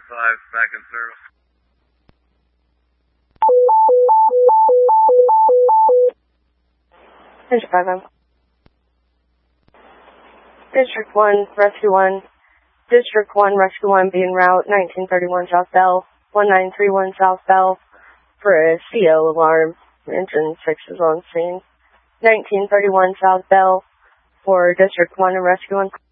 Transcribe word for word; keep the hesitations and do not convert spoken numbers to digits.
five, back in service. District five, I'm District one, Rescue one. District one, Rescue one, being route nineteen thirty-one South Bell, one nine three one South Bell for a C O alarm. Engine six is on scene. nineteen thirty-one South Bell for District one and Rescue one.